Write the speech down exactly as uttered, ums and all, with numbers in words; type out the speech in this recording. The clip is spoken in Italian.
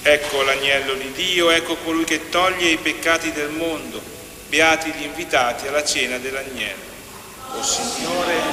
Ecco l'agnello di Dio, ecco colui che toglie i peccati del mondo. Beati gli invitati alla cena dell'agnello. O Signore,